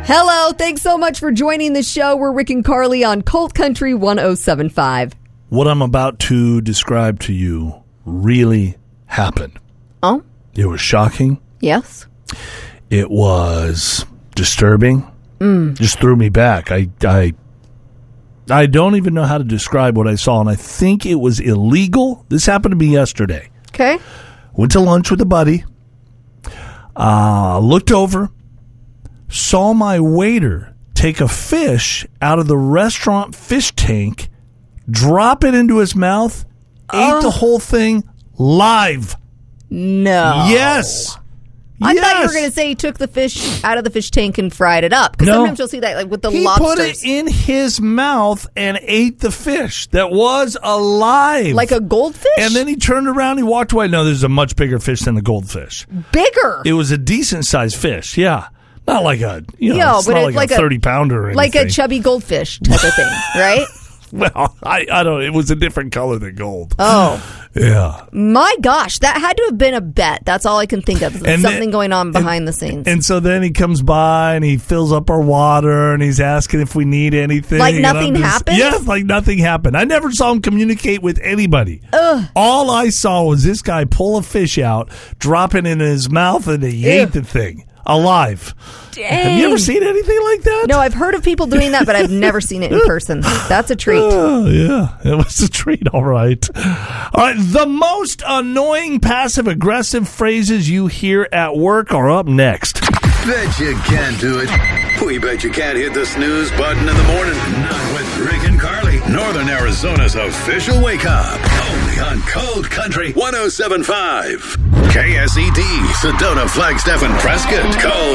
Hello, thanks so much for joining the show. We're Rick and Carly on Colt Country 107.5. What I'm about to describe to you really happened. Oh? It was shocking. Yes? It was disturbing. Just threw me back. I don't even know how to describe what I saw, and I think it was illegal. This happened to me yesterday. Okay. Went to lunch with a buddy. Looked over. Saw my waiter take a fish out of the restaurant fish tank, drop it into his mouth, ate the whole thing live. No. Yes. I thought you were going to say he took the fish out of the fish tank and fried it up. Because sometimes you'll see that, like with the lobsters. He put it in his mouth and ate the fish that was alive. Like a goldfish? And then he turned around, he walked away. No, there's a much bigger fish than the goldfish. Bigger? It was a decent-sized fish, yeah. Not like a, it's not like a 30-pounder or anything. Like a chubby goldfish type of thing, right? Well, I don't. It was a different color than gold. Oh. Yeah. My gosh, that had to have been a bet. That's all I can think of. Something going on behind the scenes. And so then he comes by and he fills up our water and he's asking if we need anything. Like nothing happened? Yes, like nothing happened. I never saw him communicate with anybody. Ugh. All I saw was this guy pull a fish out, drop it in his mouth, and he ate the thing. Alive. Dang. Have you ever seen anything like that? No, I've heard of people doing that, but I've never seen it in person. That's a treat. Yeah, it was a treat, all right. All right, the most annoying passive-aggressive phrases you hear at work are up next. Bet you can't do it. We bet you can't hit the snooze button in the morning. Not with Rick and Carly. Northern Arizona's official wake-up. Only on Cold Country 107.5. KSED, Sedona, Flagstaff, and Prescott. Cold